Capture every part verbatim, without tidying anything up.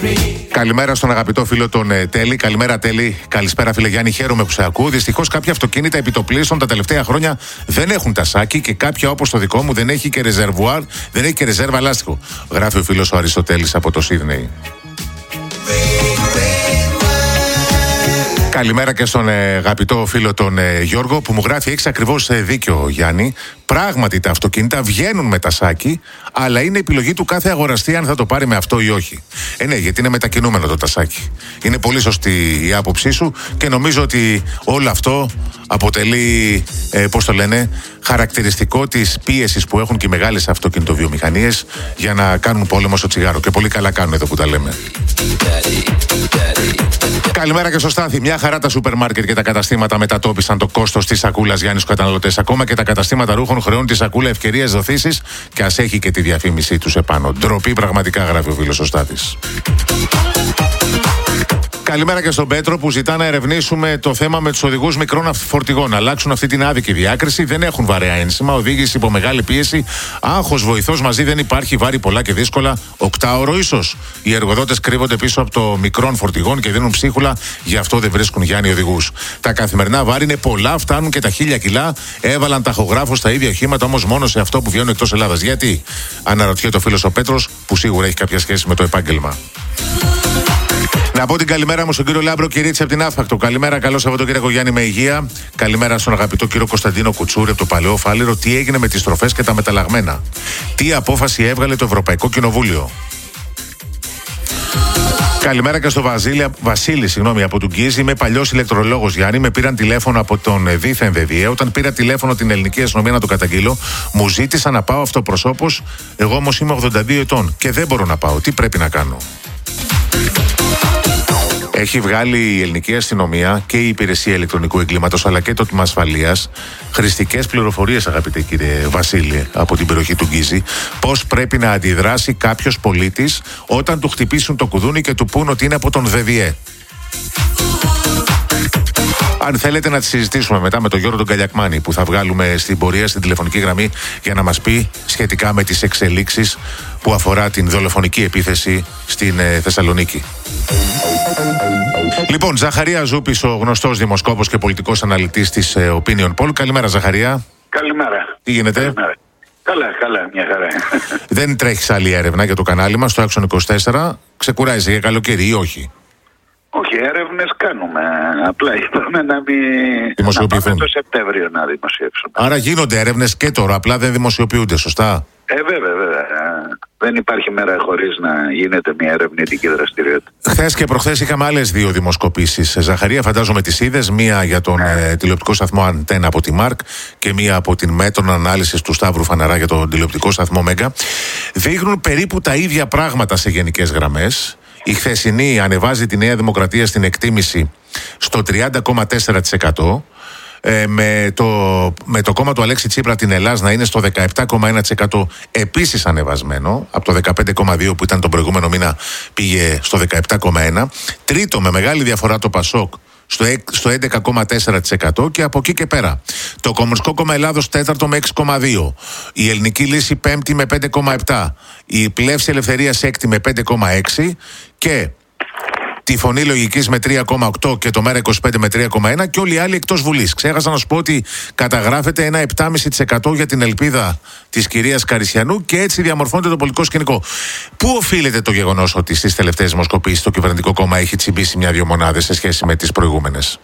Καλημέρα στον αγαπητό φίλο τον ε, Τέλη. Καλημέρα, Τέλη. Καλησπέρα, φίλε Γιάννη. Χαίρομαι που σε ακούω. Δυστυχώς, κάποια αυτοκίνητα επιτοπλίστων τα τελευταία χρόνια δεν έχουν τασάκι και κάποια, όπως το δικό μου, δεν έχει και ρεζερβουάρ, δεν έχει και ρεζέρβα λάστιχο. Γράφει ο φίλος ο Αριστοτέλης από το Σίδνεϊ. Καλημέρα και στον ε, αγαπητό φίλο τον ε, Γιώργο που μου γράφει: έχεις ακριβώς ε, δίκιο, Γιάννη. Πράγματι τα αυτοκίνητα βγαίνουν με τασάκι, αλλά είναι επιλογή του κάθε αγοραστή αν θα το πάρει με αυτό ή όχι. Ε, ναι, γιατί είναι μετακινούμενο το τασάκι. Είναι πολύ σωστή η άποψή σου και νομίζω ότι όλο αυτό αποτελεί, ε, πώς το λένε, χαρακτηριστικό της πίεσης που έχουν και οι μεγάλες αυτοκινητοβιομηχανίες για να κάνουν πόλεμο στο τσιγάρο. Και πολύ καλά κάνουν εδώ που τα λέμε. Καλημέρα και στο Στάθη. Μια χαρά τα σούπερ μάρκετ και τα καταστήματα μετατόπισαν το κόστος της σακούλας, Γιάννη, στους καταναλωτές. Ακόμα και τα καταστήματα ρούχων χρεώνουν τη σακούλα ευκαιρίες δοθήσεις και ας έχει και τη διαφήμισή τους επάνω. Ντροπή πραγματικά, γράφει ο φίλος ο Στάθης. Καλημέρα και στον Πέτρο που ζητά να ερευνήσουμε το θέμα με τους οδηγούς μικρών φορτηγών. Να αλλάξουν αυτή την άδικη διάκριση. Δεν έχουν βαρέα ένσημα. Οδήγηση υπό μεγάλη πίεση. Άγχος, βοηθός μαζί δεν υπάρχει. Βάρη πολλά και δύσκολα. Οκτάωρο ίσως. Οι εργοδότες κρύβονται πίσω από το μικρών φορτηγών και δίνουν ψίχουλα. Γι' αυτό δεν βρίσκουν, Γιάννη, οδηγούς. Τα καθημερινά βάρη είναι πολλά. Φτάνουν και τα χίλια κιλά. Έβαλαν ταχογράφο στα ίδια οχήματα, όμως μόνο σε αυτό που βγαίνουν εκτός Ελλάδας. Γιατί? Αναρωτιέται ο φίλος ο Πέτρος που σίγουρα έχει κάποια σχέση με το επάγγελμα. Να πω την καλημέρα μου στον κύριο Λάμπρο Κυρίτσι από την Άφακτο. Καλημέρα, καλό Σαββατοκύριακο, Γιάννη, με υγεία. Καλημέρα στον αγαπητό κύριο Κωνσταντίνο Κουτσούρη από το Παλαιό Φάληρο. Τι έγινε με τις τροφές και τα μεταλλαγμένα? Τι απόφαση έβγαλε το Ευρωπαϊκό Κοινοβούλιο? Καλημέρα και στο Βασίλη, Βασίλη συγγνώμη, από τον Γκίζη. Είμαι παλιός ηλεκτρολόγος, Γιάννη. Με πήραν τηλέφωνο από τον δίθεν ΒΔΕ. Όταν πήρα τηλέφωνο την ελληνική αστυνομία να το καταγγείλω, μου ζήτησαν να πάω αυτοπροσώπως. Εγώ όμως είμαι ογδόντα δύο ετών και δεν μπορώ να πάω. Τι πρέπει να κάνω? Έχει βγάλει η ελληνική αστυνομία και η υπηρεσία ηλεκτρονικού εγκλήματος αλλά και το τμήμα ασφαλείας χρηστικές πληροφορίες, αγαπητέ κύριε Βασίλη, από την περιοχή του Γκίζη, πώς πρέπει να αντιδράσει κάποιος πολίτης όταν του χτυπήσουν το κουδούνι και του πούν ότι είναι από τον ΒΔΕ. Αν θέλετε να τη συζητήσουμε μετά με τον Γιώργο τον Καλιακμάνη που θα βγάλουμε στην πορεία στην τηλεφωνική γραμμή για να μας πει σχετικά με τις εξελίξεις που αφορά την δολοφονική επίθεση στην ε, Θεσσαλονίκη. Λοιπόν, Ζαχαρία Ζούπης, ο γνωστός δημοσκόπος και πολιτικός αναλυτής της ε, Opinion Poll. Καλημέρα, Ζαχαρία. Καλημέρα. Τι γίνεται? Καλημέρα. Καλά, καλά, μια χαρά. Δεν τρέχεις άλλη έρευνα για το κανάλι μας, στο Action είκοσι τέσσερα. Ξεκουράζεσαι για καλοκαίρι ή όχι? Όχι, έρευνες κάνουμε. Απλά είπαμε να μην δημοσιοποιηθούν. Να πάμε το Σεπτέμβριο να δημοσιεύσουμε. Άρα γίνονται έρευνες και τώρα, απλά δεν δημοσιοποιούνται, σωστά? Ε, βέβαια, βέβαια. Δεν υπάρχει μέρα χωρίς να γίνεται μια ερευνητική δραστηριότητα. Χθες και προχθές είχαμε άλλες δύο δημοσκοπήσεις. Ζαχαρία, φαντάζομαι τις είδες. Μία για τον ε, τηλεοπτικό σταθμό Αντένα από τη Μάρκ και μία από την Μέτρων Ανάλυσης του Σταύρου Φαναρά για τον τηλεοπτικό σταθμό Μέγκα. Δείχνουν περίπου τα ίδια πράγματα σε γενικές γραμμές. Η χθεσινή ανεβάζει τη Νέα Δημοκρατία στην εκτίμηση στο τριάντα κόμμα τέσσερα τοις εκατό. Ε, με, το, με το κόμμα του Αλέξη Τσίπρα την Ελλάς να είναι στο δεκαεπτά κόμμα ένα τοις εκατό, επίσης ανεβασμένο από το δεκαπέντε κόμμα δύο τοις εκατό που ήταν τον προηγούμενο μήνα, πήγε στο δεκαεπτά κόμμα ένα τοις εκατό. Τρίτο με μεγάλη διαφορά το Πασόκ στο έντεκα κόμμα τέσσερα τοις εκατό και από εκεί και πέρα το Κομμουνιστικό Κόμμα Ελλάδος τέταρτο με έξι κόμμα δύο τοις εκατό, η Ελληνική Λύση πέμπτη με πέντε κόμμα επτά τοις εκατό, η Πλεύση Ελευθερίας έκτη με πέντε κόμμα έξι τοις εκατό και τη Φωνή Λογικής με τρία κόμμα οκτώ τοις εκατό και το Μέρα είκοσι πέντε με τρία κόμμα ένα τοις εκατό και όλοι οι άλλοι εκτός Βουλής. Ξέχασα να σου πω ότι καταγράφεται ένα επτά κόμμα πέντε τοις εκατό για την ελπίδα της κυρίας Καρισιανού και έτσι διαμορφώνεται το πολιτικό σκηνικό. Πού οφείλεται το γεγονός ότι στις τελευταίες δημοσκοπήσεις το κυβερνητικό κόμμα έχει τσιμπήσει μια-δύο μονάδες σε σχέση με τις προηγούμενες?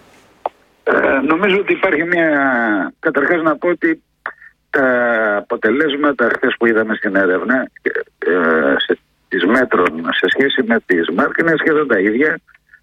Ε, νομίζω ότι υπάρχει μια... Καταρχάς να πω ότι τα αποτελέσματα χθες που είδαμε στην έρευνα ε, σε τις Μέτρων σε σχέση με τις Μάρκ είναι σχεδόν τα ίδια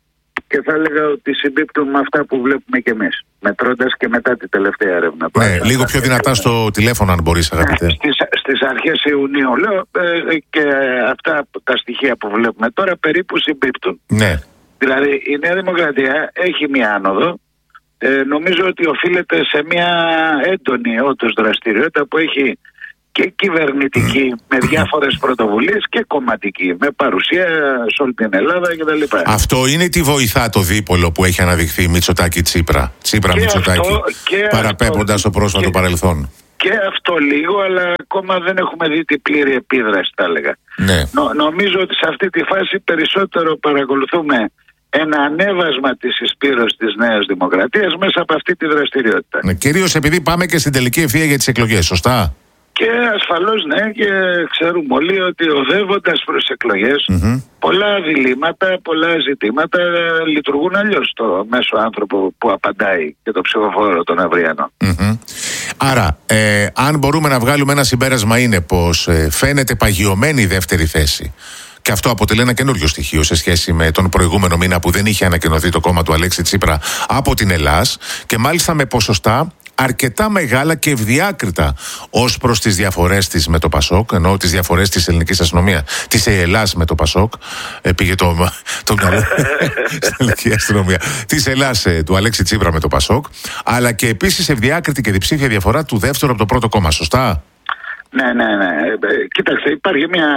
και θα έλεγα ότι συμπίπτουν με αυτά που βλέπουμε και εμείς, μετρώντας και μετά τη τελευταία έρευνα. Ναι, λίγο πιο δυνατά στο τηλέφωνο αν μπορείς, αγαπητέ. Στις, στις αρχές Ιουνίου λέω ε, και αυτά τα στοιχεία που βλέπουμε τώρα περίπου συμπίπτουν. Ναι. Δηλαδή η Νέα Δημοκρατία έχει μια άνοδο, ε, νομίζω ότι οφείλεται σε μια έντονη όντως δραστηριότητα που έχει και κυβερνητική mm. με διάφορες πρωτοβουλίες και κομματική με παρουσία σε όλη την Ελλάδα κτλ. Αυτό είναι τι βοηθά το δίπολο που έχει αναδειχθεί Μητσοτάκη-Τσίπρα. Τσίπρα-Μητσοτάκη, παραπέμποντας το πρόσφατο και, παρελθόν. Και αυτό λίγο, αλλά ακόμα δεν έχουμε δει την πλήρη επίδραση, θα έλεγα. Ναι. Νο, νομίζω ότι σε αυτή τη φάση περισσότερο παρακολουθούμε ένα ανέβασμα της εισπύρωσης της Νέας Δημοκρατίας μέσα από αυτή τη δραστηριότητα. Ναι, κυρίως επειδή πάμε και στην τελική ευθεία για τις εκλογές, σωστά? Και ασφαλώς ναι, και ξέρουμε όλοι ότι οδεύοντας προς τις εκλογές, mm-hmm. πολλά διλήμματα, πολλά ζητήματα λειτουργούν αλλιώς το μέσο άνθρωπο που απαντάει και το ψηφοφόρο τον αυριανό. Mm-hmm. Άρα, ε, αν μπορούμε να βγάλουμε ένα συμπέρασμα, είναι πως ε, φαίνεται παγιωμένη η δεύτερη θέση. Και αυτό αποτελεί ένα καινούριο στοιχείο σε σχέση με τον προηγούμενο μήνα που δεν είχε ανακοινωθεί το κόμμα του Αλέξη Τσίπρα από την Ελλάς, και μάλιστα με ποσοστά αρκετά μεγάλα και ευδιάκριτα ως προς τις διαφορές της με το Πασόκ, ενώ τις διαφορές της ελληνικής αστυνομίας, της Ελλάς με το Πασόκ, ε, πήγε το, το μυαλό στην ελληνική αστυνομία, της Ελλάς ε, του Αλέξη Τσίπρα με το Πασόκ, αλλά και επίσης ευδιάκριτη και διψήφια διαφορά του δεύτερου από το πρώτο κόμμα, σωστά? Ναι, ναι, ναι. Κοίταξε, υπάρχει μια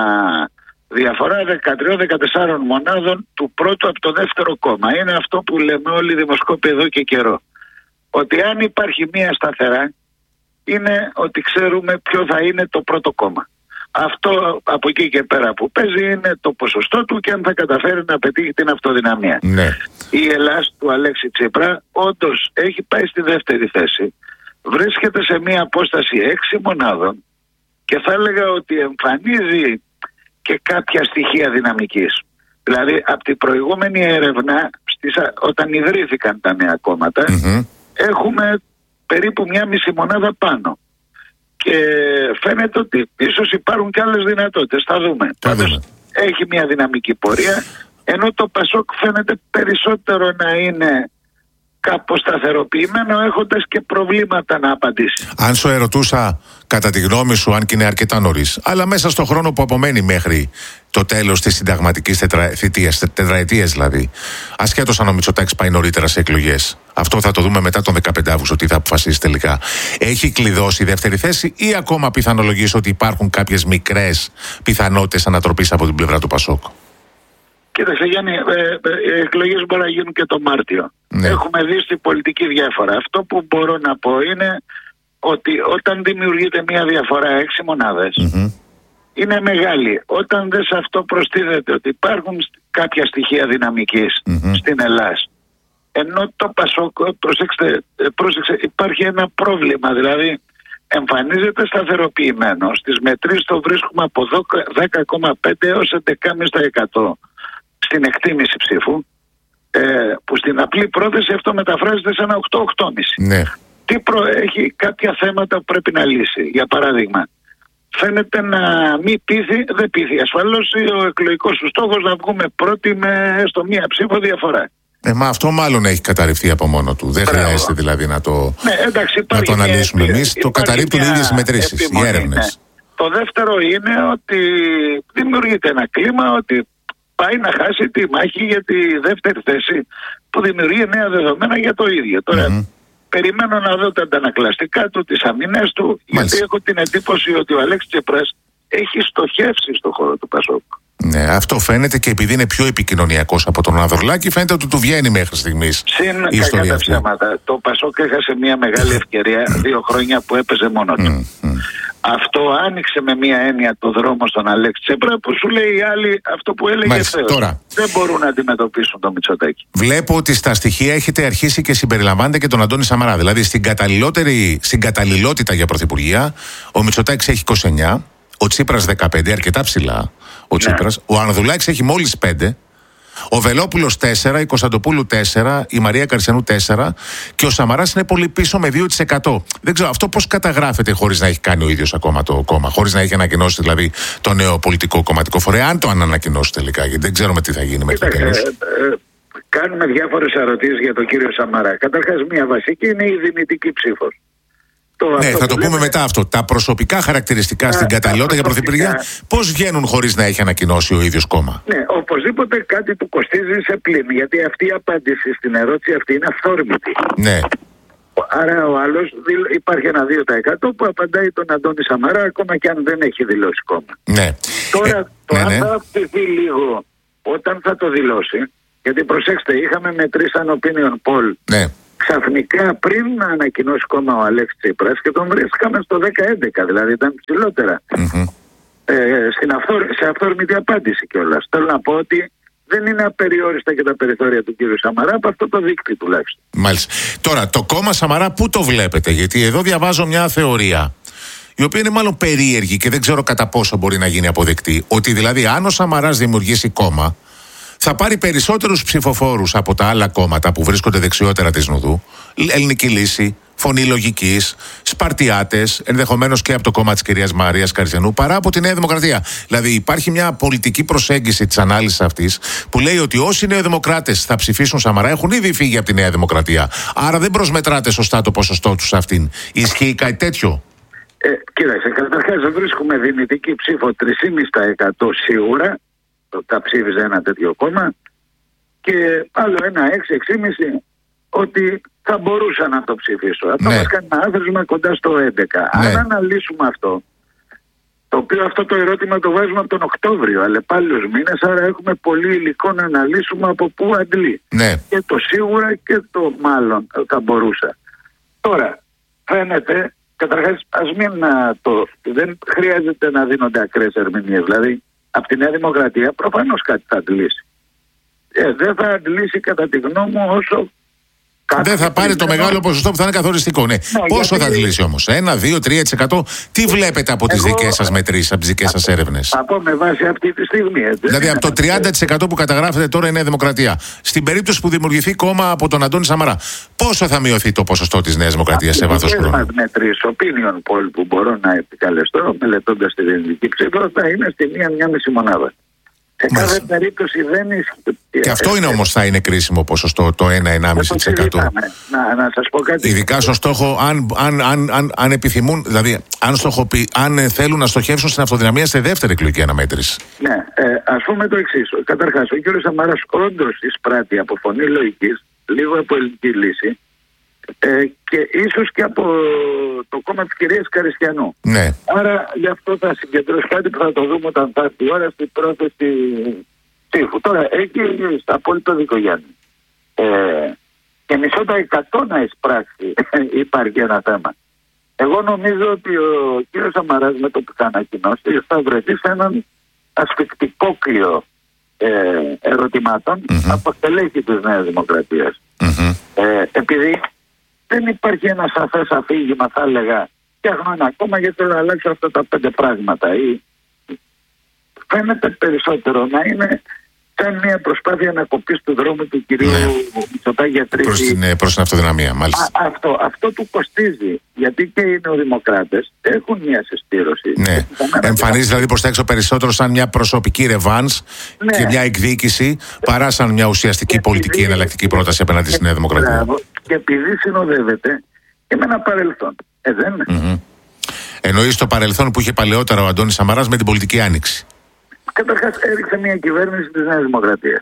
διαφορά δεκατρία δεκατέσσερα μονάδων του πρώτου από το δεύτερο κόμμα. Είναι αυτό που λέμε όλοι οι δημοσκόποι εδώ και καιρό. Ότι αν υπάρχει μία σταθερά, είναι ότι ξέρουμε ποιο θα είναι το πρώτο κόμμα. Αυτό από εκεί και πέρα που παίζει είναι το ποσοστό του και αν θα καταφέρει να πετύχει την αυτοδυναμία. Ναι. Η Ελλάς του Αλέξη Τσίπρα όντως έχει πάει στη δεύτερη θέση. Βρίσκεται σε μία απόσταση έξι μονάδων και θα έλεγα ότι εμφανίζει και κάποια στοιχεία δυναμικής. Δηλαδή από την προηγούμενη έρευνα, στις, όταν ιδρύθηκαν τα νέα κόμματα, mm-hmm. έχουμε περίπου μια μισή μονάδα πάνω. Και φαίνεται ότι ίσως υπάρχουν και άλλες δυνατότητες. Θα δούμε. Πάντως έχει μια δυναμική πορεία, ενώ το Πασόκ φαίνεται περισσότερο να είναι κάπως σταθεροποιημένο, έχοντας και προβλήματα να απαντήσει. Αν σου ερωτούσα κατά τη γνώμη σου, αν και είναι αρκετά νωρίς, αλλά μέσα στο χρόνο που απομένει μέχρι το τέλος της συνταγματικής τετρα... θητείας, τετραετίας δηλαδή, ασχέτως αν ο Μητσοτάκης πάει νωρίτερα σε εκλογές, αυτό θα το δούμε μετά τον δεκαπέντε Αυγούστου, τι θα αποφασίσει τελικά. Έχει κλειδώσει η δεύτερη θέση ή ακόμα πιθανολογείς ότι υπάρχουν κάποιες μικρές πιθανότητες ανατροπής από την πλευρά του Πασόκ? Κοίταξε Γιάννη, ε, ε, οι εκλογές μπορεί να γίνουν και το Μάρτιο. Ναι. Έχουμε δει στην πολιτική διάφορα. Αυτό που μπορώ να πω είναι ότι όταν δημιουργείται μια διαφορά έξι μονάδες, mm-hmm. είναι μεγάλη. Όταν δεν σε αυτό προστίθεται ότι υπάρχουν κάποια στοιχεία δυναμικής mm-hmm. στην Ελλάς, ενώ το Πασόκ, προσέξτε, πρόσεξε, υπάρχει ένα πρόβλημα, δηλαδή εμφανίζεται σταθεροποιημένο. Στις μετρήσεις το βρίσκουμε από δέκα κόμμα πέντε έως έντεκα κόμμα πέντε τοις εκατό στην εκτίμηση ψήφου, ε, που στην απλή πρόθεση αυτό μεταφράζεται σε ένα οκτώ οκτώ κόμμα πέντε. Ναι. Τι προ... Έχει κάποια θέματα που πρέπει να λύσει. Για παράδειγμα, φαίνεται να μην πείθει, δεν πείθει ασφαλώς ο εκλογικός του στόχος να βγούμε πρώτοι με έστω μία ψήφο διαφορά. Ε, μα αυτό μάλλον έχει καταρριφθεί από μόνο του. Δεν Μπράβο. χρειάζεται δηλαδή να το, ναι, εντάξει, να το αναλύσουμε εμείς. Το καταρρύπτουν οι ίδιες μετρήσεις, οι έρευνες. Ναι. Το δεύτερο είναι ότι δημιουργείται ένα κλίμα ότι πάει να χάσει τη μάχη για τη δεύτερη θέση που δημιουργεί νέα δεδομένα για το ίδιο. Τώρα mm-hmm. περιμένω να δω τα αντανακλαστικά του, τις αμυνές του, Μάλιστα. γιατί έχω την εντύπωση ότι ο Αλέξης Τσίπρας έχει στοχεύσει στον χώρο του Πασόκ. Ναι, αυτό φαίνεται και επειδή είναι πιο επικοινωνιακός από τον Ανδρουλάκη, φαίνεται ότι του βγαίνει μέχρι στιγμής Συν η ιστορία αυτή. Ψέματα. Το Πασόκ έχασε μια μεγάλη ευκαιρία δύο χρόνια που έπαιζε μόνο του. Mm, mm. Αυτό άνοιξε με μια έννοια το δρόμο στον Αλέξη Τσίπρα που σου λέει οι άλλοι αυτό που έλεγε Θεός. Τώρα, δεν μπορούν να αντιμετωπίσουν τον Μητσοτάκη. Βλέπω ότι στα στοιχεία έχετε αρχίσει και συμπεριλαμβάνετε και τον Αντώνη Σαμαρά. Δηλαδή στην καταλληλότερη, στην καταλληλότητα για πρωθυπουργία ο Μητσοτάκης έχει είκοσι εννιά, ο Τσίπρας δεκαπέντε, αρκετά ψηλά ο Τσίπρας, ναι. Ο Ανδρουλάκης έχει μόλις πέντε, ο Βελόπουλος τέσσερα, η Κωνσταντοπούλου τέσσερα, η Μαρία Καρσιανού τέσσερα και ο Σαμαράς είναι πολύ πίσω με δύο τοις εκατό. Δεν ξέρω αυτό πώς καταγράφεται χωρίς να έχει κάνει ο ίδιος ακόμα το κόμμα, χωρίς να έχει ανακοινώσει δηλαδή το νέο πολιτικό κομματικό φορέα, αν το αν ανακοινώσει τελικά, γιατί δεν ξέρουμε τι θα γίνει με το τέλος. Ε, ε, κάνουμε διάφορες ερωτήσεις για τον κύριο Σαμαρά. Καταρχάς, μια βασική είναι η δυνητική ψήφος. Το ναι, θα το λέμε... πούμε μετά αυτό. Τα προσωπικά χαρακτηριστικά Α, στην καταλληλότητα για πρωθυπουργία, πώς βγαίνουν χωρίς να έχει ανακοινώσει ο ίδιος κόμμα? Ναι, οπωσδήποτε κάτι του κοστίζει σε πλήν. Γιατί αυτή η απάντηση στην ερώτηση αυτή είναι αυθόρμητη. Ναι. Άρα ο άλλος υπάρχει ένα δύο τοις εκατό που απαντάει τον Αντώνη Σαμαρά, ακόμα και αν δεν έχει δηλώσει κόμμα. Ναι. Τώρα, ε, το ναι, αν ναι. θα αυξηθεί λίγο όταν θα το δηλώσει, γιατί προσέξτε, είχαμε μετρήσει ένα opinion poll. Ναι. Ξαφνικά πριν να ανακοινώσει κόμμα ο Αλέξης Τσίπρας και τον βρίσκαμε στο δέκα έντεκα, δηλαδή ήταν ψηλότερα. Mm-hmm. ε, στην αυθόρ, σε αυθόρμητη απάντηση κιόλας. Θέλω να πω ότι δεν είναι απεριόριστα και τα περιθώρια του κύριου Σαμαρά από αυτό το δίκτυο τουλάχιστον. Μάλιστα. Τώρα, το κόμμα Σαμαρά πού το βλέπετε? Γιατί εδώ διαβάζω μια θεωρία, η οποία είναι μάλλον περίεργη και δεν ξέρω κατά πόσο μπορεί να γίνει αποδεκτή. Ότι δηλαδή, αν ο Σαμαράς δημιουργήσει κόμμα, θα πάρει περισσότερους ψηφοφόρους από τα άλλα κόμματα που βρίσκονται δεξιότερα της Νουδού, Ελληνική Λύση, Φωνή Λογικής, Σπαρτιάτες, ενδεχομένως και από το κόμμα της κυρίας Μαρίας Καριζανού, παρά από τη Νέα Δημοκρατία. Δηλαδή, υπάρχει μια πολιτική προσέγγιση της ανάλυσης αυτής που λέει ότι όσοι νεοδημοκράτες θα ψηφίσουν Σαμαρά έχουν ήδη φύγει από τη Νέα Δημοκρατία. Άρα δεν προσμετράτε σωστά το ποσοστό τους αυτήν. Ισχύει κάτι τέτοιο? Ε, κοίταξε, καταρχάς βρίσκουμε δυνητική ψήφο τρία κόμμα πέντε τοις εκατό σίγουρα. Τα ψήφιζε ένα τέτοιο κόμμα και άλλο ένα έξι έξι κόμμα πέντε ότι θα μπορούσα να το ψηφίσω. Αυτό ναι. μας κάνει ένα άθροισμα κοντά στο έντεκα. Ναι. Αν αναλύσουμε αυτό, το οποίο αυτό το ερώτημα το βάζουμε από τον Οκτώβριο, αλλά πάλι άλλους μήνες, άρα έχουμε πολύ υλικό να αναλύσουμε από πού αντλεί. Ναι. Και το σίγουρα και το μάλλον θα μπορούσα. Τώρα, φαίνεται, καταρχάς, ας μην το, δεν χρειάζεται να δίνονται ακραίες ερμηνείες. Δηλαδή, από τη Νέα Δημοκρατία προφανώς κάτι θα αντλήσει. Ε, δεν θα αντλήσει κατά τη γνώμη μου όσο... Δεν θα πάρει το μεγάλο ποσοστό που θα είναι καθοριστικό. Ναι. Ναι, πόσο γιατί... θα αντλήσει όμως? ένα, δύο, τρία τοις εκατό. Τι βλέπετε από τις Εγώ... δικές σας μετρήσεις, από τις δικές σας έρευνες? Από με βάση αυτή τη στιγμή. Έτσι. Δηλαδή από το τριάντα τοις εκατό που καταγράφεται τώρα η Νέα Δημοκρατία, στην περίπτωση που δημιουργηθεί κόμμα από τον Αντώνη Σαμαρά, πόσο θα μειωθεί το ποσοστό της Νέας Δημοκρατίας σε βάθος χρόνου? Οι μετρήσεις opinion poll που μπορώ να επικαλεστώ, μελετώντας τη δυνητική ψήφο, θα είναι στη μία, μία μισή μονάδα. Σε κάθε περίπτωση δεν ισχύει. Και αυτό είναι όμως θα είναι κρίσιμο ποσοστό, το ένα με ένα κόμμα πέντε τοις εκατό. Να, να σας πω κάτι. Ειδικά στο στόχο, αν, αν, αν, αν, αν επιθυμούν, δηλαδή αν, στοχοποι, αν θέλουν να στοχεύσουν στην αυτοδυναμία σε δεύτερη εκλογική αναμέτρηση. Ναι, ε, ας πούμε το εξής. Καταρχάς, ο κ. Σαμαράς όντως εισπράττει από Φωνή Λογικής, λίγο από Ελληνική Λύση, Ε, και ίσως και από το κόμμα της κυρίας Καριστιανού. Ναι. Άρα γι' αυτό θα συγκεντρώσει κάτι που θα το δούμε όταν θα έρθει η ώρα στην πρόθεση ψήφου. Τώρα, εκεί στα απόλυτο δίκο Γιάννη. Ε, και μισό τα εκατό να εισπράξει υπάρχει ένα θέμα. Εγώ νομίζω ότι ο κύριος Σαμαράς με το που θα ανακοινώσει θα βρεθεί σε έναν ασφικτικόκλιο ε, ερωτημάτων mm-hmm. από στελέχη της Νέας Δημοκρατίας. Mm-hmm. Ε, επειδή δεν υπάρχει ένα σαφές αφήγημα, θα έλεγα, φτιάχνω ένα κόμμα γιατί θέλω να αλλάξω αυτά τα πέντε πράγματα. Ή φαίνεται περισσότερο να είναι σαν μια προσπάθεια να κοπεί του δρόμου του κυρίου ναι. Μητσοτάκη για τρίτη. Προς την, προς την αυτοδυναμία, μάλιστα. Α, αυτό, αυτό του κοστίζει. Γιατί και οι νεοδημοκράτες έχουν μια συσπήρωση. Ναι. Εμφανίζει δηλαδή προς τα έξω περισσότερο σαν μια προσωπική ρεβάνς ναι. και μια εκδίκηση παρά σαν μια ουσιαστική και πολιτική επειδή... εναλλακτική πρόταση απέναντι στη Νέα Δημοκρατία. Και επειδή συνοδεύεται και με ένα παρελθόν. Ε, δεν είναι. Mm-hmm. Εννοείς το παρελθόν που είχε παλαιότερα ο Αντώνης Σαμαράς με την πολιτική άνοιξη. Καταρχάς έριξε μια κυβέρνηση της Νέας Δημοκρατίας,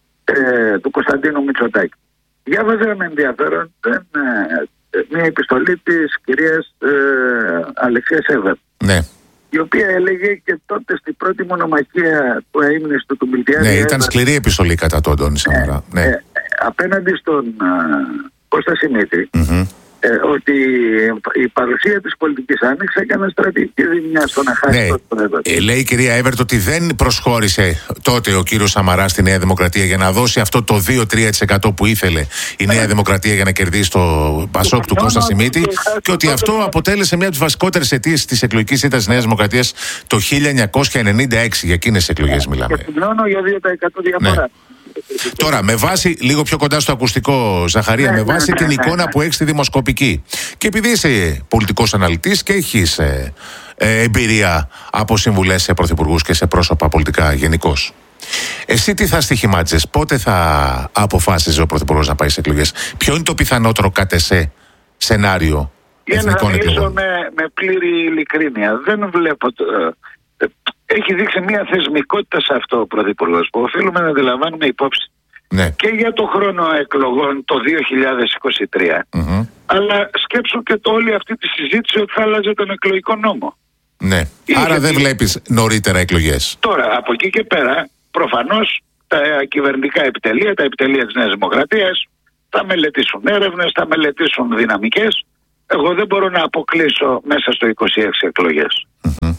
ε, του Κωνσταντίνου Μητσοτάκη. Διάβαζα με ενδιαφέρον ε, ε, μια επιστολή της κυρίας ε, Αλεξίας Εύερ, ναι. η οποία έλεγε και τότε στην πρώτη μονομαχία του αείμνηστου του Μιλτιάδη. Ναι, ήταν σκληρή επιστολή κατά τον Αντώνη Σαμαρά. Ε, ναι. ε, απέναντι στον ε, Κώστα Σιμίτη, mm-hmm. Ε, ότι η παρουσία της πολιτικής άνοιξης έκανε στρατηγική ζημιά στο να χάσει ναι. το πρόεδρο. Ε, λέει η κυρία Εύερτ ότι δεν προσχώρησε τότε ο κύριος Σαμαράς στη Νέα Δημοκρατία για να δώσει αυτό το δύο με τρία τοις εκατό που ήθελε η Νέα Δημοκρατία για να κερδίσει το Πασόκ του Κώστα Σιμίτη και ότι αυτό αποτέλεσε μια από τις βασικότερες αιτίες της εκλογικής ήττας της Νέας Δημοκρατίας το χίλια εννιακόσια ενενήντα έξι. Για εκείνες τις εκλογές μιλάμε. Και συμπληρώνω για δύο τοις εκατό διαφορά. Ναι. Τώρα, με βάση, λίγο πιο κοντά στο ακουστικό, Ζαχαρία, ναι, με βάση ναι, την ναι, εικόνα ναι. που έχεις στη δημοσκοπική και επειδή είσαι πολιτικός αναλυτής και έχεις ε, ε, εμπειρία από συμβουλές σε πρωθυπουργούς και σε πρόσωπα πολιτικά γενικώς, εσύ τι θα στοιχημάτιζες, πότε θα αποφάσιζε ο πρωθυπουργός να πάει σε εκλογές, ποιο είναι το πιθανότερο κατ' εσέ σενάριο εθνικών εκλογών? Για να με, με πλήρη ειλικρίνεια, δεν βλέπω... Το, ε, έχει δείξει μια θεσμικότητα σε αυτό ο πρωθυπουργός που οφείλουμε να αντιλαμβάνουμε υπόψη ναι. και για το χρόνο εκλογών το δύο χιλιάδες είκοσι τρία mm-hmm. αλλά σκέψου και το όλη αυτή τη συζήτηση ότι θα άλλαζε τον εκλογικό νόμο. Ναι. Είχε Άρα δεν βλέπεις νωρίτερα εκλογές. Τώρα από εκεί και πέρα προφανώς τα κυβερνητικά επιτελεία, τα επιτελεία της Νέας Δημοκρατίας θα μελετήσουν έρευνες, θα μελετήσουν δυναμικές. Εγώ δεν μπορώ να αποκλείσω μέσα στο είκοσι έξι εκλογές. Mm-hmm.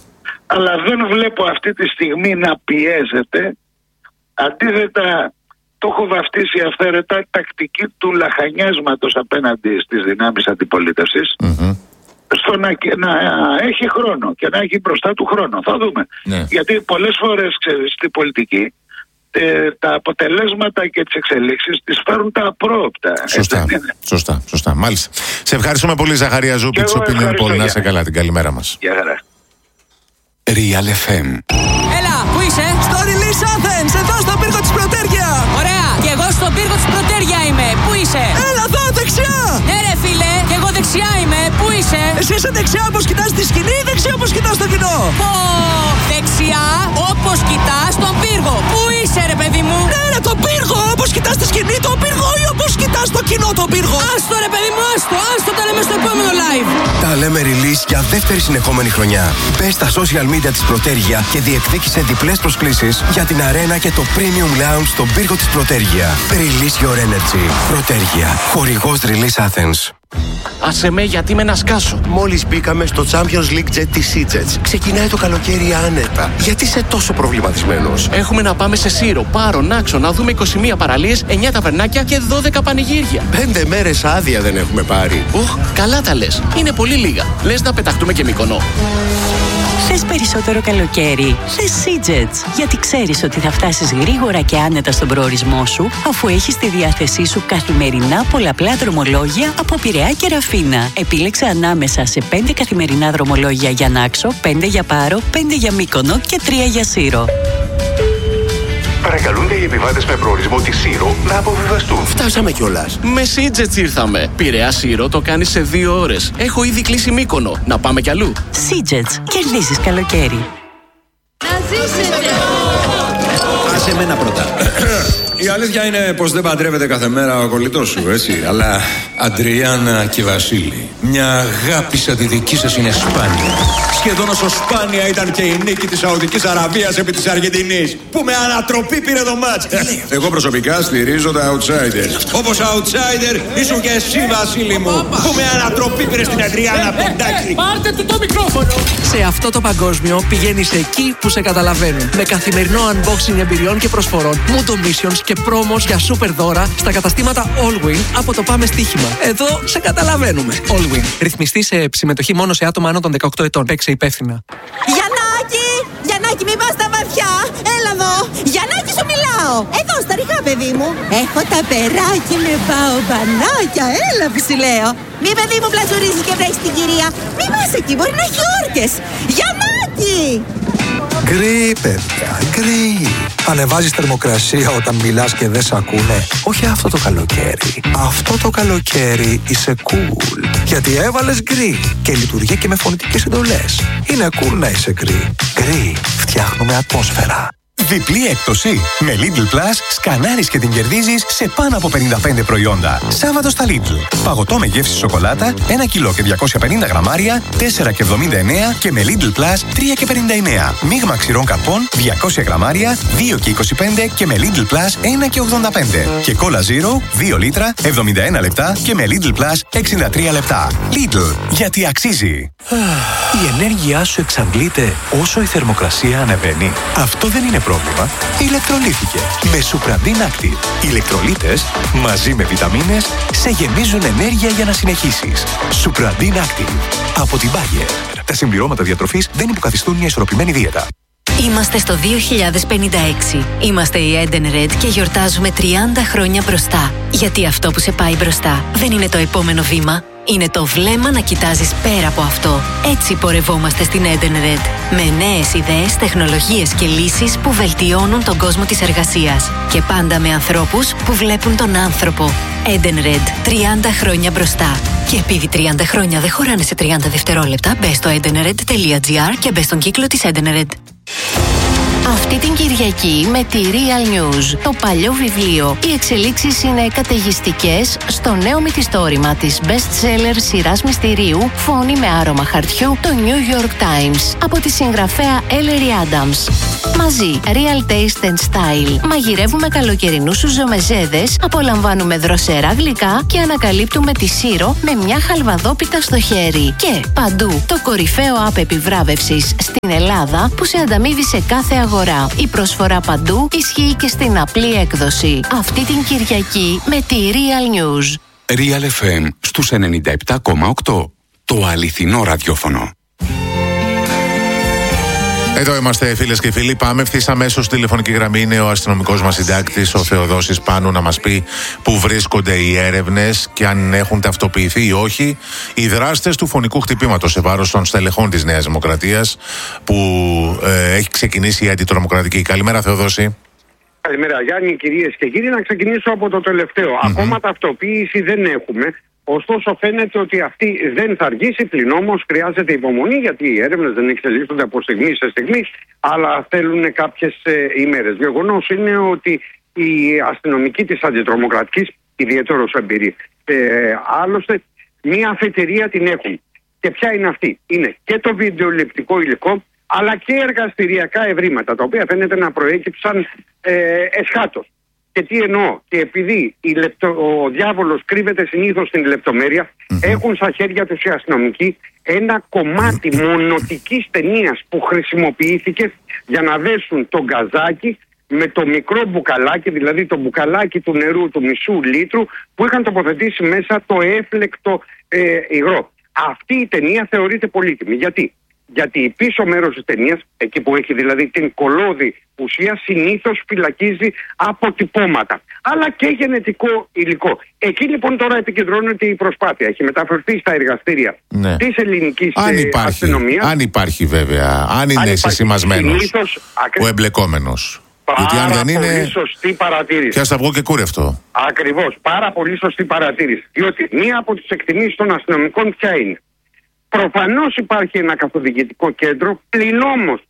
αλλά δεν βλέπω αυτή τη στιγμή να πιέζεται. Αντίθετα, το έχω βαφτίσει αυθαίρετα τακτική του λαχανιάσματος απέναντι στις δυνάμεις αντιπολίτευσης. Mm-hmm. Στο να, να έχει χρόνο και να έχει μπροστά του χρόνο. Θα δούμε. Ναι. Γιατί πολλές φορές, ξέρεις, στην πολιτική ε, τα αποτελέσματα και τις εξελίξεις τις φέρουν τα απρόοπτα. Σωστά, σωστά, σωστά. Μάλιστα. Σε ευχαριστούμε πολύ, Ζαχαρία Ζούπη, της Opinion Poll. Να είσαι καλά, την καλημέρα μας. Γεια χαρά. Real εφ εμ. Έλα, πού είσαι? Στο Release Athens, εδώ στον πύργο της Πρωτέρια. Ωραία, και εγώ στον πύργο της Πρωτέρια είμαι. Πού είσαι? Έλα εδώ, δεξιά. Ναι ρε φίλε, και εγώ δεξιά είμαι. Πού είσαι? Εσύ είσαι δεξιά όπως κοιτάς τη σκηνή ή δεξιά όπως κοιτάς το κοινό? Πω, δεξιά όπως κοιτάς τον πύργο. Πού είσαι ρε παιδί μου? Ναι ρε, τον πύργο, όπως κοιτάς τη σκηνή τον πύργο ή όπως κοιτάς το κοινό τον πύργο? Άστο ρε παιδί μου, άστο, άστο, τα λέμε στο επόμενο live. Τα λέμε release για δεύτερη συνεχόμενη χρονιά. Μπες στα social media της Πρωτέρια και διεκδίκησε διπλές προσκλήσεις για την αρένα και το Premium Lounge στον πύργο της Πρωτέρια. Release your energy. Πρωτέρια. Χορηγός Release Athens. Άσε με, γιατί με να σκάσω. Μόλις μπήκαμε στο Champions League Jet της Sea-Jets. Ξεκινάει το καλοκαίρι άνετα. Γιατί είσαι τόσο προβληματισμένος? Έχουμε να πάμε σε Σύρο, Πάρο, Νάξο, να δούμε είκοσι μία παραλίες, εννιά ταβερνάκια και δώδεκα πανηγύρια. Πέντε μέρες άδεια δεν έχουμε πάρει. Οχ, καλά τα λες. Είναι πολύ λίγα. Λες να πεταχτούμε και Μύκονο? Θες περισσότερο καλοκαίρι? Θες Sea-Jets. Γιατί ξέρεις ότι θα φτάσεις γρήγορα και άνετα στον προορισμό σου, αφού έχεις στη διάθεσή σου καθημερινά πολλαπλά δρομολόγια από Πειραιά και Ραφίνα. Επίλεξε ανάμεσα σε πέντε καθημερινά δρομολόγια για Νάξο, πέντε για Πάρο, πέντε για Μύκονο και τρία για Σύρο. Παρακαλούνται οι επιβάτες με προορισμό τη Σύρο να αποβιβαστούν. Φτάσαμε κιόλας. Με Sea-Jets ήρθαμε. Πειραιά Σύρο το κάνεις σε δύο ώρες. Έχω ήδη κλείσει Μύκονο. Να πάμε κι αλλού. Sea-Jets. Κερδίζεις καλοκαίρι. Να ζήσετε! Άσε εμένα πρώτα. Η αλήθεια είναι πως δεν παντρεύεται κάθε μέρα ο κολλητός σου, έτσι. Αλλά Αντριάννα και Βασίλη, μια αγάπη σαν τη δική σας είναι σπάνια. Σχεδόν όσο σπάνια ήταν και η νίκη της Σαουδικής Αραβίας επί της Αργεντινής, που με ανατροπή πήρε το μάτς. Εγώ προσωπικά στηρίζω τα outsiders. Όπως outsider ήσουν και εσύ, Βασίλη μου, που με ανατροπή πήρε στην Αντριάννα Ποντάκη. Πάρτε του το μικρόφωνο. Σε αυτό το παγκόσμιο πηγαίνεις εκεί που σε καταλαβαίνουν. Με καθημερινό unboxing εμπειριών και προσφορών, Mundo Missions και πρόμος για super δώρα στα καταστήματα Allwin από το Πάμε Στοίχημα. Εδώ σε καταλαβαίνουμε. Allwin. Ρυθμιστή σε συμμετοχή μόνο σε άτομα άνω των δεκαοκτώ ετών. Παίξε υπεύθυνα. Γιαννάκη! Γιαννάκη, μην πας στα βαθιά! Έλα εδώ! Γιαννάκη, σου μιλάω! Εδώ, στα ριχά, παιδί μου! Έχω τα περάκι με παομπανάκια! Έλα που σου λέω! Μη, παιδί μου, πλαζουρίζεις και βρέχεις την κυρία! Μη πας εκεί, μπορεί να έχει όρκες! Γιαννάκη! Γκρι, παιδιά, γκρι. Ανεβάζεις θερμοκρασία όταν μιλάς και δεν σ' ακούνε. Όχι αυτό το καλοκαίρι. Αυτό το καλοκαίρι είσαι cool. Γιατί έβαλες γκρι και λειτουργεί και με φωνητικές εντολές. Είναι cool να είσαι γκρι. Γκρι, φτιάχνουμε ατμόσφαιρα. Διπλή έκπτωση. Με Lidl Plus σκανάρεις και την κερδίζεις σε πάνω από πενήντα πέντε προϊόντα. Σάββατο στα Lidl. Παγωτό με γεύση σοκολάτα, ένα κιλό και διακόσια πενήντα γραμμάρια, τέσσερα και εβδομήντα εννέα και με Lidl Plus τρία και πενήντα εννέα. Μείγμα ξηρών καρπών, διακόσια γραμμάρια, δύο και είκοσι πέντε και με Lidl Plus ένα και ογδόντα πέντε. Και Cola Zero, δύο λίτρα, εβδομήντα ένα λεπτά και με Lidl Plus εξήντα τρία λεπτά. Lidl, γιατί αξίζει. Η ενέργειά σου εξαντλείται όσο η θερμοκρασία ανεβαίνει. Αυτό δεν είναι πρόβλημα. Ηλεκτρολύθηκε. Με Supradin Active. Οι ηλεκτρολίτες μαζί με βιταμίνες σε γεμίζουν ενέργεια για να συνεχίσεις. Supradin Active. Από την Bayer. Τα συμπληρώματα διατροφής δεν υποκαθιστούν μια ισορροπημένη δίαιτα. Είμαστε στο δύο χιλιάδες πενήντα έξι. Είμαστε η Eden Red και γιορτάζουμε τριάντα χρόνια μπροστά. Γιατί αυτό που σε πάει μπροστά δεν είναι το επόμενο βήμα. Είναι το βλέμμα να κοιτάζεις πέρα από αυτό. Έτσι πορευόμαστε στην Eden Red. Με νέες ιδέες, τεχνολογίες και λύσεις που βελτιώνουν τον κόσμο της εργασίας. Και πάντα με ανθρώπους που βλέπουν τον άνθρωπο. Eden Red. τριάντα χρόνια μπροστά. Και επειδή τριάντα χρόνια δεν χωράνε σε τριάντα δευτερόλεπτα, μπες στο edenred τελεία gr και μπες στον κύκλο της Eden Red. Αυτή την Κυριακή με τη Real News. Το παλιό βιβλίο. Οι εξελίξεις είναι καταιγιστικές στο νέο μυθιστόρημα της best-seller σειράς μυστηρίου Φόνη με άρωμα χαρτιού, το New York Times, από τη συγγραφέα Ellery Adams. Μαζί, Real Taste and Style. Μαγειρεύουμε καλοκαιρινούς σουζομεζέδες, απολαμβάνουμε δροσερά γλυκά και ανακαλύπτουμε τη Σύρο με μια χαλβαδόπιτα στο χέρι. Και παντού, το κορυφαίο app επιβράβευσης στην Ελλάδα που σε ανταμείβει σε κάθε αγορά. Η προσφορά παντού ισχύει και στην απλή έκδοση. Αυτή την Κυριακή με τη Real News. Real εφ εμ στους ενενήντα επτά κόμμα οκτώ. Το αληθινό ραδιόφωνο. Εδώ είμαστε, φίλες και φίλοι. Πάμε ευθύς αμέσως στη τηλεφωνική γραμμή. Είναι ο αστυνομικός μας συντάκτης, ο Θεοδόσης Πάνου, να μας πει πού βρίσκονται οι έρευνες και αν έχουν ταυτοποιηθεί ή όχι οι δράστες του φωνικού χτυπήματος σε βάρος των στελεχών της Νέας Δημοκρατίας που ε, έχει ξεκινήσει η αντιτρομοκρατική. Καλημέρα, Θεοδόση. Καλημέρα, Γιάννη, κυρίες και κύριοι. Να ξεκινήσω από το τελευταίο. Mm-hmm. Ακόμα ταυτοποίηση δεν έχουμε. Ωστόσο, φαίνεται ότι αυτή δεν θα αργήσει, πλην όμως χρειάζεται υπομονή, γιατί οι έρευνες δεν εξελίσσονται από στιγμή σε στιγμή, αλλά θέλουν κάποιες ε, ημέρες. Γεγονός είναι ότι οι αστυνομικοί της αντιτρομοκρατικής, ιδιαίτερος εμπειροί, ε, άλλωστε, μία αφετηρία την έχουν. Και ποια είναι αυτή? Είναι και το βιντεοληπτικό υλικό, αλλά και εργαστηριακά ευρήματα, τα οποία φαίνεται να προέκυψαν ε, εσχάτως. Και τι εννοώ? Και επειδή η λεπτο... ο διάβολος κρύβεται συνήθως στην λεπτομέρεια, mm-hmm. έχουν στα χέρια τους οι αστυνομικοί ένα κομμάτι mm-hmm. μονοτικής ταινίας που χρησιμοποιήθηκε για να δέσουν το γκαζάκι με το μικρό μπουκαλάκι, δηλαδή το μπουκαλάκι του νερού του μισού λίτρου που είχαν τοποθετήσει μέσα το έφλεκτο ε, υγρό. Αυτή η ταινία θεωρείται πολύτιμη. Γιατί? Γιατί πίσω μέρος της ταινίας, εκεί που έχει δηλαδή την κολώδη ουσία, συνήθως φυλακίζει αποτυπώματα, αλλά και γενετικό υλικό. Εκεί λοιπόν τώρα επικεντρώνεται η προσπάθεια. Έχει μεταφερθεί στα εργαστήρια ναι. της ελληνικής αστυνομίας. Αν υπάρχει βέβαια, αν είναι συσημασμένος ο εμπλεκόμενος. Γιατί αν δεν είναι, πολύ σωστή παρατήρηση. Και ας βγω και κούρευτο. Ακριβώς, πάρα πολύ σωστή παρατήρηση. Διότι μία από τις εκτιμήσεις των αστυνομικών ποια είναι? Προφανώς υπάρχει ένα καθοδηγητικό κέντρο, πλην όμως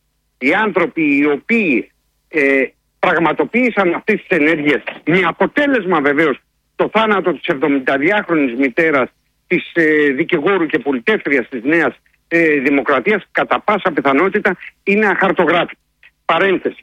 οι άνθρωποι οι οποίοι ε, πραγματοποίησαν αυτές τις ενέργειες, με αποτέλεσμα βεβαίως το θάνατο της εβδομηνταδυάχρονης μητέρας της ε, δικηγόρου και πολιτεύτριας της Νέας ε, Δημοκρατίας, κατά πάσα πιθανότητα είναι αχαρτογράφη. Παρένθεση.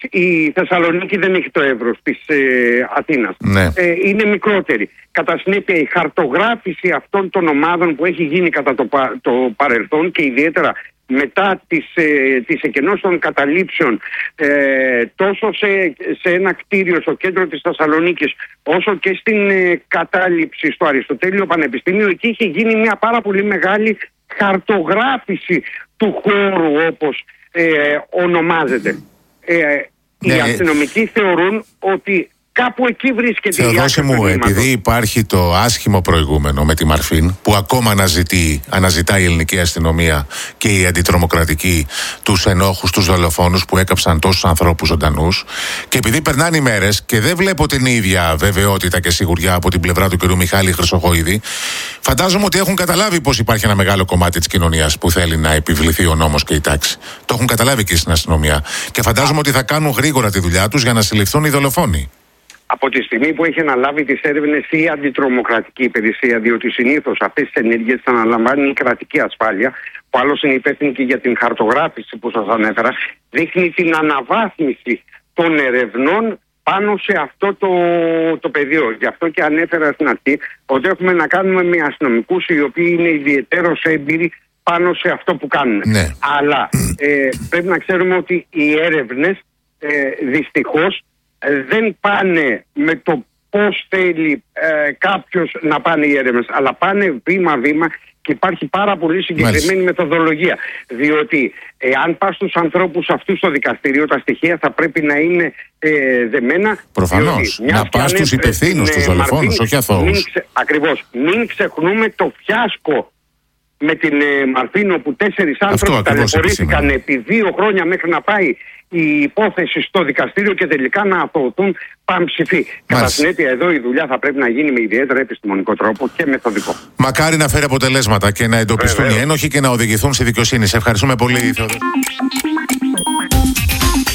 Η Θεσσαλονίκη δεν έχει το εύρος της ε, Αθήνας. Ναι. Ε, είναι μικρότερη. Κατά συνέπεια, η χαρτογράφηση αυτών των ομάδων που έχει γίνει κατά το, το παρελθόν και ιδιαίτερα μετά τις, ε, τις εκενώσεις των καταλήψεων ε, τόσο σε, σε ένα κτίριο στο κέντρο της Θεσσαλονίκης όσο και στην ε, κατάληψη στο Αριστοτέλειο Πανεπιστήμιο, εκεί είχε γίνει μια πάρα πολύ μεγάλη χαρτογράφηση του χώρου, όπως ε, ονομάζεται. Ε, ναι, οι αστυνομικοί θεωρούν ότι κάπου εκεί βρίσκεται η άκρη του μου, επειδή υπάρχει το άσχημο προηγούμενο με τη Μαρφίν που ακόμα αναζητεί, αναζητά η ελληνική αστυνομία και η αντιτρομοκρατική τους ενόχους, τους δολοφόνους που έκαψαν τόσους ανθρώπους ζωντανούς, και επειδή περνάνε οι μέρες και δεν βλέπω την ίδια βεβαιότητα και σιγουριά από την πλευρά του κ. Μιχάλη Χρυσοχοΐδη, φαντάζομαι ότι έχουν καταλάβει πως υπάρχει ένα μεγάλο κομμάτι της κοινωνίας που θέλει να επιβληθεί ο νόμος και η τάξη. Το έχουν καταλάβει και στην αστυνομία και φαντάζομαι ότι θα κάνουν γρήγορα τη δουλειά τους για να συλληφθούν οι δολοφόνοι. Από τη στιγμή που έχει αναλάβει τις έρευνες η αντιτρομοκρατική υπηρεσία, διότι συνήθως αυτές τις ενέργειες θα αναλαμβάνει η κρατική ασφάλεια, που άλλως είναι υπεύθυνη και για την χαρτογράφηση που σας ανέφερα, δείχνει την αναβάθμιση των ερευνών πάνω σε αυτό το, το πεδίο. Γι' αυτό και ανέφερα στην αρχή ότι έχουμε να κάνουμε με αστυνομικούς οι οποίοι είναι ιδιαιτέρως έμπειροι πάνω σε αυτό που κάνουν. Ναι. Αλλά ε, πρέπει να ξέρουμε ότι οι έρευνες ε, δυστυχώς δεν πάνε με το πώς θέλει ε, κάποιος να πάνε οι έρευνες, αλλά πάνε βήμα-βήμα και υπάρχει πάρα πολύ συγκεκριμένη Μάλιστα. μεθοδολογία. Διότι εάν πας στους ανθρώπους αυτούς στο δικαστήριο, τα στοιχεία θα πρέπει να είναι ε, δεμένα. Προφανώς. Να πας στους υπευθύνους, στους δολοφόνους, όχι αθώους. Ξε... Ακριβώς. Μην ξεχνούμε το φιάσκο με την ε, Μαρφίνο, που τέσσερις άνθρωποι ταλαιπωρήθηκαν επί δύο χρόνια μέχρι να πάει η υπόθεση στο δικαστήριο και τελικά να αθωωωθούν πανψηφοί. Κατά συνέπεια, εδώ η δουλειά θα πρέπει να γίνει με ιδιαίτερα επιστημονικό τρόπο και μεθοδικό. Μακάρι να φέρει αποτελέσματα και να εντοπιστούν Βεβαίως. οι ένοχοι και να οδηγηθούν στη δικαιοσύνη. Σε ευχαριστούμε πολύ, Θεοδόση.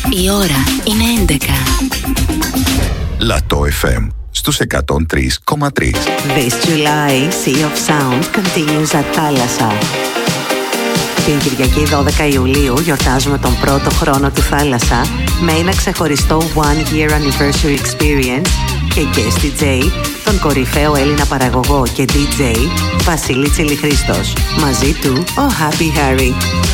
Η ώρα είναι έντεκα. Λατό εφ εμ στους εκατόν τρία κόμμα τρία. This July, Sea of Sound continues at Θάλασσα. Την Κυριακή δώδεκα Ιουλίου γιορτάζουμε τον πρώτο χρόνο του Θάλασσα με ένα ξεχωριστό One Year Anniversary Experience και guest ντι τζέι, τον κορυφαίο Έλληνα παραγωγό και ντι τζέι Βασίλη Τσιλιχρήστος. Μαζί του ο Happy Harry.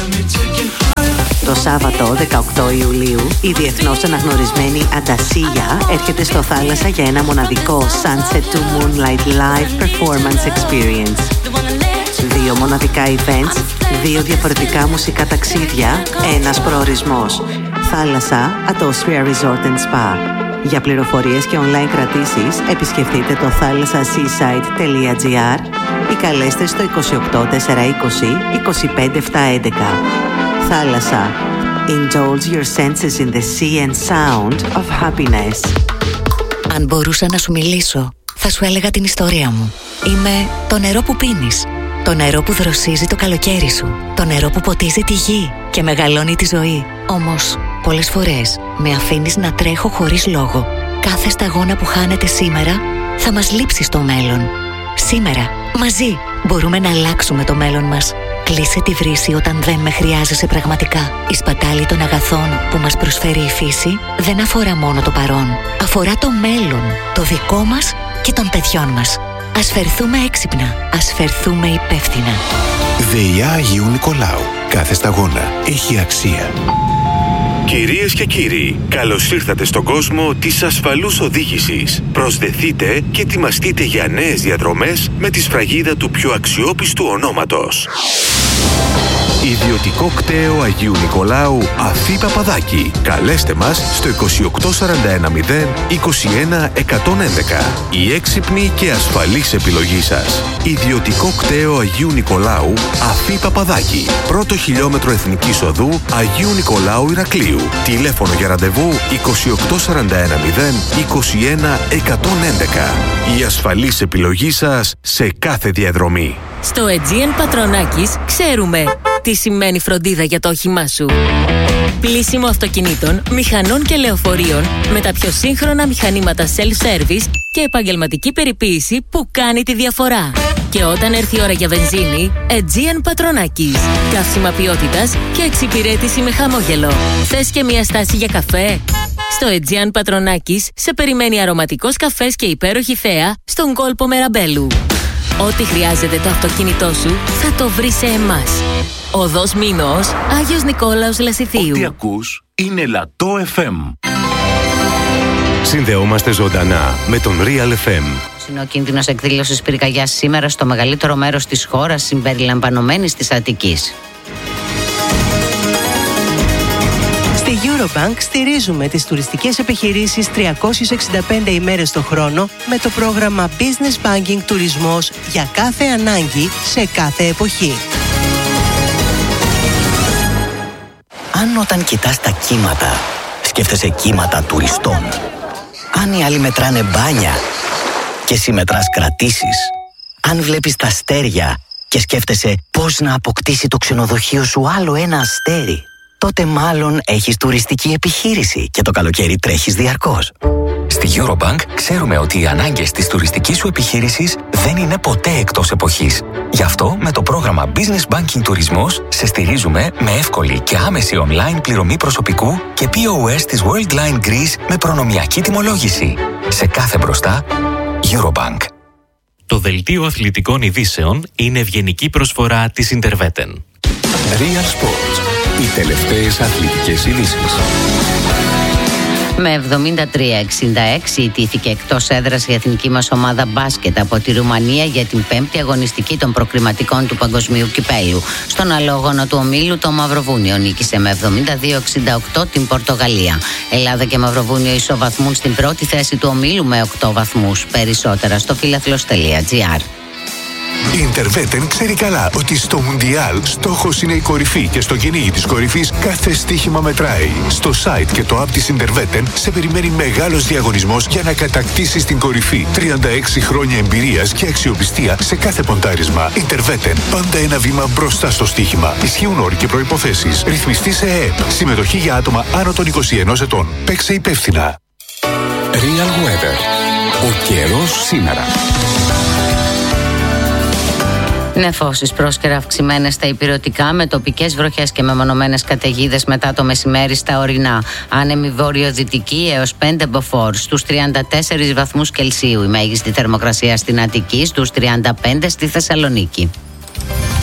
Το Σάββατο δεκαοκτώ Ιουλίου η διεθνώς αναγνωρισμένη Αντασίγια έρχεται στο Θάλασσα για ένα μοναδικό Sunset to Moonlight Live Performance Experience. Δύο μοναδικά events, δύο διαφορετικά μουσικά ταξίδια, ένας προορισμός. Θάλασσα at Austria Resort and Spa. Για πληροφορίες και online κρατήσεις επισκεφτείτε το θάλασσα seaside τελεία τζι άρ ή καλέστε στο είκοσι οκτώ τετρακόσια είκοσι είκοσι πέντε επτακόσια έντεκα. Θάλασσα. Indulge your senses in the sea and sound of happiness. Αν μπορούσα να σου μιλήσω, θα σου έλεγα την ιστορία μου. Είμαι το νερό που πίνεις. Το νερό που δροσίζει το καλοκαίρι σου. Το νερό που ποτίζει τη γη και μεγαλώνει τη ζωή. Όμως, πολλές φορές με αφήνεις να τρέχω χωρίς λόγο. Κάθε σταγόνα που χάνεται σήμερα θα μας λείψει στο μέλλον. Σήμερα, μαζί, μπορούμε να αλλάξουμε το μέλλον μας. Κλείσε τη βρύση όταν δεν με χρειάζεσαι πραγματικά. Η σπατάλη των αγαθών που μας προσφέρει η φύση δεν αφορά μόνο το παρόν. Αφορά το μέλλον, το δικό μας και των παιδιών μας. Ας φερθούμε έξυπνα, ας φερθούμε υπεύθυνα. ΔΕΙΑ Αγίου Νικολάου. Κάθε σταγόνα έχει αξία. Κυρίες και κύριοι, καλώς ήρθατε στον κόσμο της ασφαλούς οδήγησης. Προσδεθείτε και ετοιμαστείτε για νέες διαδρομές με τη σφραγίδα του πιο αξιόπιστου ονόματος. Ιδιωτικό κτέο Αγίου Νικολάου Αφή Παπαδάκη. Καλέστε μας στο είκοσι οκτώ σαράντα ένα μηδέν είκοσι ένα εκατόν έντεκα. Η έξυπνη και ασφαλής επιλογή σας. Ιδιωτικό κτέο Αγίου Νικολάου Αφή Παπαδάκη. Πρώτο χιλιόμετρο Εθνικής Οδού Αγίου Νικολάου Ηρακλείου. Τηλέφωνο για ραντεβού είκοσι οκτώ σαράντα ένα μηδέν είκοσι ένα εκατόν έντεκα. Η ασφαλής επιλογή σας σε κάθε διαδρομή. Στο Aegean Πατρονάκης ξέρουμε τι σημαίνει φροντίδα για το όχημά σου. Πλύσιμο αυτοκινήτων, μηχανών και λεωφορείων με τα πιο σύγχρονα μηχανήματα self-service και επαγγελματική περιποίηση που κάνει τη διαφορά. Και όταν έρθει η ώρα για βενζίνη, Aegean Πατρονάκης. Καύσιμα ποιότητας και εξυπηρέτηση με χαμόγελο. Θες και μια στάση για καφέ? Στο Aegean Πατρονάκης σε περιμένει αρωματικός καφές και υπέροχη θέα στον κόλπο Μεραμπέλου. Ό,τι χρειάζεται το αυτοκίνητό σου θα το βρεις σε εμάς. Οδός Μήνος, Άγιος Νικόλαος Λασιθίου. Ό,τι ακούς είναι Λατό εφ εμ. Συνδεόμαστε ζωντανά με τον Real εφ εμ. Είναι ο κίνδυνος εκδήλωσης πυρκαγιάς σήμερα στο μεγαλύτερο μέρος της χώρας, συμπεριλαμβανομένης της Αττικής. Στη Eurobank στηρίζουμε τις τουριστικές επιχειρήσεις τριακόσιες εξήντα πέντε ημέρες το χρόνο με το πρόγραμμα Business Banking Τουρισμός για κάθε ανάγκη σε κάθε εποχή. Αν όταν κοιτάς τα κύματα, σκέφτεσαι κύματα τουριστών. Αν οι άλλοι μετράνε μπάνια και εσύ μετράς κρατήσεις. Αν βλέπεις τα αστέρια και σκέφτεσαι πώς να αποκτήσει το ξενοδοχείο σου άλλο ένα αστέρι, τότε μάλλον έχεις τουριστική επιχείρηση και το καλοκαίρι τρέχεις διαρκώς. Στη Eurobank ξέρουμε ότι οι ανάγκες της τουριστικής σου επιχείρησης δεν είναι ποτέ εκτός εποχής. Γι' αυτό με το πρόγραμμα Business Banking Τουρισμός σε στηρίζουμε με εύκολη και άμεση online πληρωμή προσωπικού και πι ο ες της Worldline Greece με προνομιακή τιμολόγηση. Σε κάθε μπροστά, Eurobank. Το δελτίο αθλητικών ειδήσεων είναι ευγενική προσφορά της Interveten. Real Sports. Οι τελευταίες αθλητικές ειδήσεις. Με εβδομήντα τρία εξήντα έξι ιτήθηκε εκτός έδρας η εθνική μας ομάδα μπάσκετ από τη Ρουμανία για την πέμπτη αγωνιστική των προκριματικών του Παγκοσμίου Κυπέλλου. Στον αλόγωνο του ομίλου το Μαυροβούνιο νίκησε με εβδομήντα δύο εξήντα οκτώ την Πορτογαλία. Ελλάδα και Μαυροβούνιο ισοβαθμούν στην πρώτη θέση του ομίλου με οκτώ βαθμούς. Περισσότερα στο φίλαθλος τελεία τζι άρ. Η Interveten ξέρει καλά ότι στο Μουντιάλ στόχος είναι η κορυφή και στο κυνήγι της κορυφής κάθε στοίχημα μετράει. Στο site και το app της Interveten σε περιμένει μεγάλος διαγωνισμός για να κατακτήσεις την κορυφή. τριάντα έξι χρόνια εμπειρίας και αξιοπιστία σε κάθε ποντάρισμα. Interveten. Πάντα ένα βήμα μπροστά στο στοίχημα. Ισχύουν όροι και προϋποθέσεις. Ρυθμιστή σε ΕΕΠ. Συμμετοχή για άτομα άνω των είκοσι ενός ετών. Παίξε υπεύθυνα. Real Weather. Ο καιρός σήμερα. Νεφώσεις πρόσκαιρα αυξημένες στα ηπειρωτικά με τοπικές βροχές και μεμονωμένες καταιγίδες μετά το μεσημέρι στα ορεινά. Άνεμη βόρειο-δυτική έως πέντε μποφόρ στους τριάντα τέσσερις βαθμούς Κελσίου. Η μέγιστη θερμοκρασία στην Αττική στους τριάντα πέντε στη Θεσσαλονίκη.